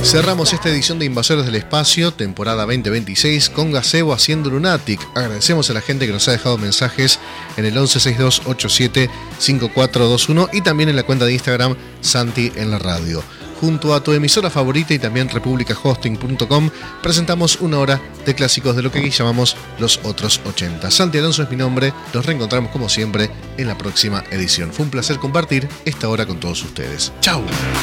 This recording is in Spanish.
Cerramos esta edición de Invasores del Espacio, temporada 2026, con Gazebo haciendo Lunatic. Agradecemos a la gente que nos ha dejado mensajes en el 1162875421 y también en la cuenta de Instagram Santi en la radio. Junto a tu emisora favorita y también republicahosting.com presentamos una hora de clásicos de lo que aquí llamamos los otros 80. Santi Alonso es mi nombre, nos reencontramos como siempre en la próxima edición. Fue un placer compartir esta hora con todos ustedes. ¡Chau!